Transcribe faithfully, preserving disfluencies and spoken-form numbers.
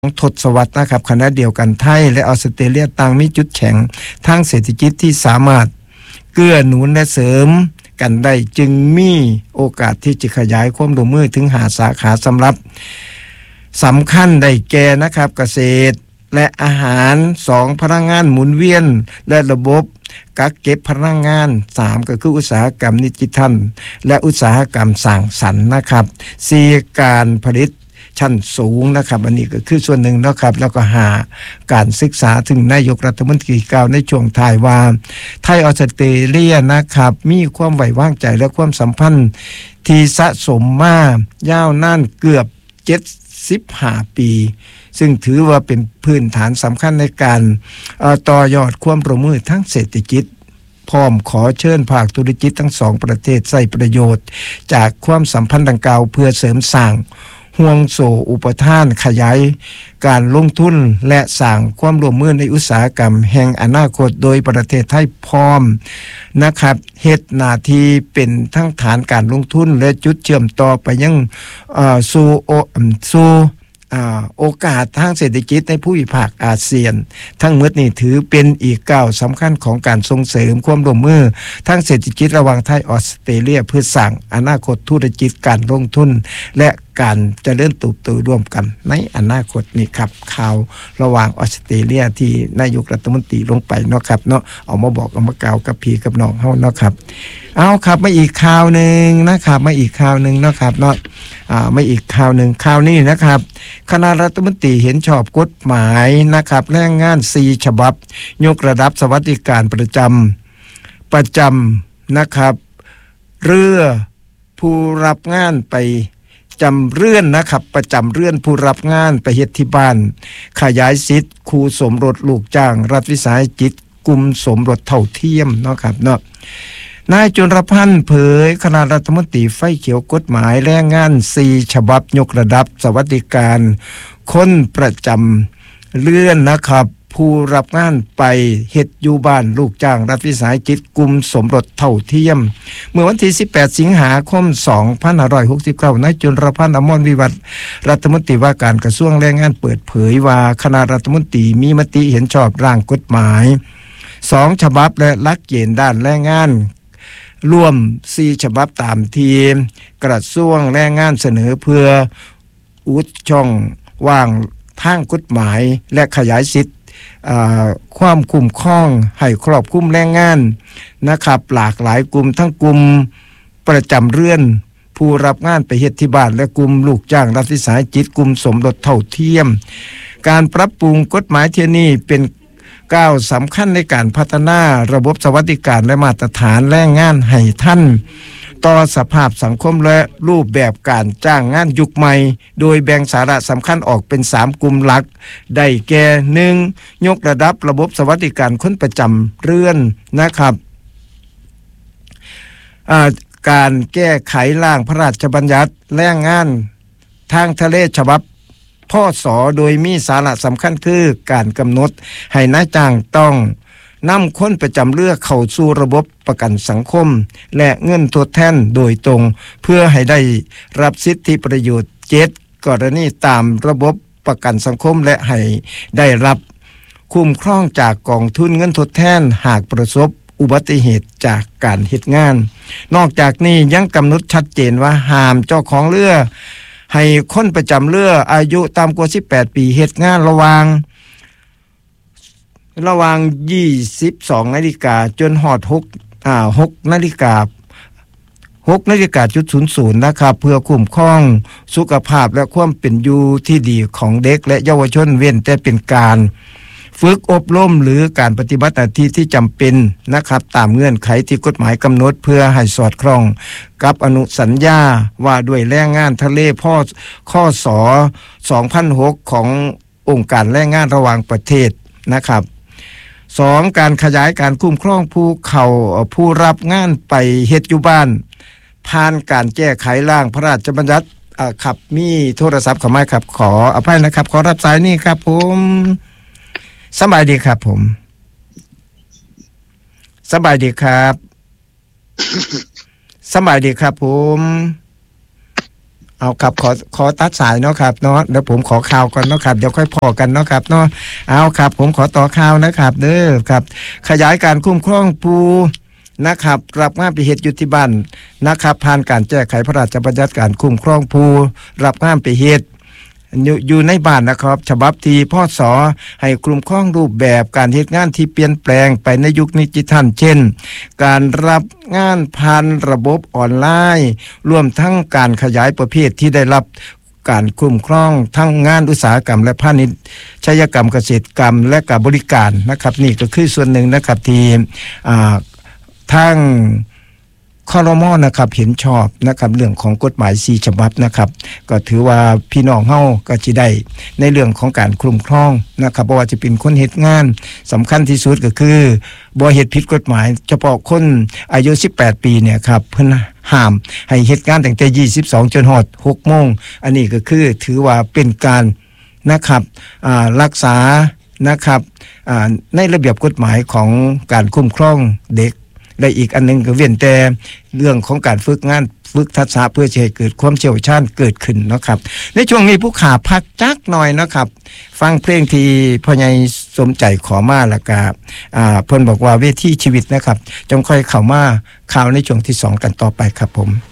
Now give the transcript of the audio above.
ทศวรรษนะครับขณะเดียวกันไทยและออสเตรเลียต่างมีจุดแข็งทางเศรษฐกิจที่สามารถเกื้อหนุนและเสริมกันได้จึงมีโอกาสที่จะขยายความร่วมมือถึงหาสาขาสำหรับสำคัญได้แก่นะครับเกษตรและอาหารสองพลังงานหมุนเวียนและระบบกักเก็บพลังงานสามก็คืออุตสาหกรรมดิจิทัลและอุตสาหกรรมสร้างสรรค์นะครับสี่การผลิตชั้นสูงนะครับอันนี้ก็คือส่วนหนึ่งนะครับแล้วก็หาการศึกษาถึงนายกรัฐมนตรีกล่าวในช่วงท้ายว่าไทยออสเตรเลียนะครับมีความไว้วางใจและความสัมพันธ์ที่สะสมมายาวนานเกือบเจ็ดสิบห้าปีซึ่งถือว่าเป็นพื้นฐานสำคัญในการต่อยอดความร่วมมือทั้งเศรษฐกิจพร้อมขอเชิญภาคธุรกิจทั้งสองประเทศใช้ประโยชน์จากความสัมพันธ์ดังกล่าวเพื่อเสริมสร้างห่วงโซ่อุปทานขยายการลงทุนและสร้างความร่วมมือในอุตสาหกรรมแห่งอนาคตโดยประเทศไทยพร้อมนะครับเฮ็ดหน้าที่เป็นทั้งฐานการลงทุนและจุดเชื่อมต่อไปยังเอ่อสู่โอสู่อ่าโอกาสทางเศรษฐกิจในภูมิภาคอาเซียนทั้งหมดนี้ถือเป็นอีกก้าวสำคัญของการส่งเสริมความร่วมมือทางเศรษฐกิจระหว่างไทยออสเตรเลียเพื่อสร้างอนาคตธุรกิจการลงทุนและการเจริญเติบโตร่วมกันในอนาคตนี้ครับข่าวระหว่างออสเตรเลียที่นายกรัฐมนตรีลงไปเนาะครับเนาะเอามาบอกเอามากล่าวกับพี่กับน้องเฮาเนาะครับเอาครับมาอีกข่าวนึงนะครับมาอีกข่าวนึงเนาะครับเนาะอ่ามาอีกข่าวนึงข่าวนี้นะครับคณะรัฐมนตรีเห็นชอบกฎหมายนะครับแรงงานสี่ฉบับยกระดับสวัสดิการประจำประจำนะครับเรือผู้รับงานไปจำเรื่อนนะครับประจำเรื่อนผู้รับงานไปเฮ็ดที่บ้านขยายสิทธิ์คู่สมรสลูกจ้างรัฐวิสาหกิจกลุ่มสมรสเท่าเทียมเนาะครับเนาะนายจุลพันธ์เผยคณะรัฐมนตรีไฟเขียวกฎหมายแรงงานสี่ฉบับยกระดับสวัสดิการคนประจำเรื่อนนะครับผู้รับงานไปเฮ็ดอยู่บ้านลูกจ้างรัฐวิสาหกิจกลุ่มสมรสเท่าเทียมเมื่อวันที่สิบแปดสิงหาคมสองพันห้าร้อยหกสิบเก้านายจุลพันธ์อมรวิวัฒน์รัฐมนตรีว่าการกระทรวงแรงงานเปิดเผยว่าคณะรัฐมนตรีมีมติเห็นชอบร่างกฎหมายสองฉบับและหลักเกณฑ์ด้านแรงงานรวมสี่ฉบับตามที่กระทรวงแรงงานเสนอเพื่ออุดช่องว่างทางกฎหมายและขยายสิทธิความคุ้มครองให้ครอบคลุมแรงงานนะครับหลากหลายกลุ่มทั้งกลุ่มประจำเรือนผู้รับงานไปเฮ็ดที่บ้านและกลุ่มลูกจ้างรัฐวิสาหกิจกลุ่มสมรสเท่าเทียมการปรับปรุงกฎหมายเที่ยนี้เป็นก้าวสำคัญในการพัฒนาระบบสวัสดิการและมาตรฐานแรงงานให้ทันต่อสภาพสังคมและรูปแบบการจ้างงานยุคใหม่โดยแบ่งสาระสำคัญออกเป็นสามกลุ่มหลักได้แก่หนึ่งยกระดับระบบสวัสดิการคนประจำเรือนนะครับการแก้ไขร่างพระราชบัญญัติแรงงานทางทะเลฉบับพ.ศ.โดยมีสาระสำคัญคือการกำหนดให้นายจ้างต้องนำคนประจำเรือเข้าสู่ระบบประกันสังคมและเงินทดแทนโดยตรงเพื่อให้ได้รับสิทธิประโยชน์เจ็ดกรณีตามระบบประกันสังคมและให้ได้รับคุ้มครองจากกองทุนเงินทดแทนหากประสบอุบัติเหตุจากการเฮ็ดงานนอกจากนี้ยังกำหนดชัดเจนว่าห้ามเจ้าของเรือให้คนประจำเรืออายุต่ำกว่าสิบแปดปีเฮ็ดงานระหว่างระหว่างยี่สิบสองนาฬิกาจนฮอดหกอ่าหกนาฬิกาหกนาฬิกาจุดศูนย์ศูนย์นะครับเพื่อคุ้มครองสุขภาพและความเป็นอยู่ที่ดีของเด็กและเยาวชนเว้นแต่เป็นการฝึกอบรมหรือการปฏิบัติหน้าที่ที่จำเป็นนะครับตามเงื่อนไขที่กฎหมายกำหนดเพื่อให้สอดคล้องกับอนุสัญญาว่าด้วยแรงงานทะเลพ่อข้อสอสองพันหกขององค์การแรงงานระหว่างประเทศนะครับสองการขยายการคุ้มครองผู้เข้าผู้รับงานไปเฮ็ดอยู่บ้านผ่านการแก้ไขร่างพระราชบัญญัติอ่าครับมีโทรศัพท์เข้ามาครับขออภัยนะครับขอรับสายนี่ครับผมสบายดีครับผมสบายดีครับสบายดีครับผมเอาครับขอขอตัดสายเนาะครับเนาะเดี๋ยวผมขอข่าวก่อนเนาะครับเดี๋ยวค่อยพอกันเนาะครับเนาะเอาครับผมขอต่อข่าวนะครับเด้อครับขยายการคุ้มครองผู้นะครับรับงานไปเฮ็ดอยู่ที่บ้านนะครับผ่านการแก้ไขพระราชบัญญัติการคุ้มครองผู้รับงานไปเฮ็ดอยู่ในบ้านนะครับฉบับที่พศให้คุ้มครองรูปแบบการเฮ็ดงานที่เปลี่ยนแปลงไปในยุคดิจิทัลเช่นการรับงานผ่านระบบออนไลน์รวมทั้งการขยายประเภทที่ได้รับการคุ้มครองทั้งงานอุตสาหกรรมและพาณิชย์ชยกรรมเกษตรกรรมและการบริการนะครับนี่ก็คือส่วนหนึ่งนะครับที่อ่าทางครม.นะครับเห็นชอบนะครับเรื่องของกฎหมายสี่ฉบับนะครับก็ถือว่าพี่น้องเฮาก็สิได้ในเรื่องของการคุ้มครองนะครับบ่ว่าจะเป็นคนเฮ็ดงานสำคัญที่สุดก็คือบ่เฮ็ดผิดกฎหมายเฉพาะคนอายุสิบแปดปีเนี่ยครับเพิ่นห้ามให้เฮ็ดงานตั้งแต่ยี่สิบสองจนฮอดหกโมงอันนี้ก็คือถือว่าเป็นการนะครับอ่ารักษานะครับอ่าในระเบียบกฎหมายของการคุ้มครองเด็กและอีกอันนึงก็เว้นแต่เรื่องของการฝึกงานฝึกทักษะเพื่อจะให้เกิดความเชี่ยวชาญเกิดขึ้นเนาะครับในช่วงนี้ผู้ขาพักจักหน่อยนะครับฟังเพลงที่พ่อใหญ่สมใจขอมาแล้วก็อ่าเพิ่นบอกว่าเวทีชีวิตนะครับจงค่อยเข้ามาข่าวในช่วงที่สองกันต่อไปครับผม